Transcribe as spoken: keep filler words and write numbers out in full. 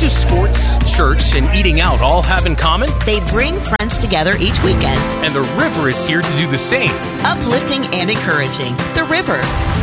do sports, church, and eating out all have in common? They bring friends together each weekend. And the River is here to do the same. Uplifting and encouraging. The River.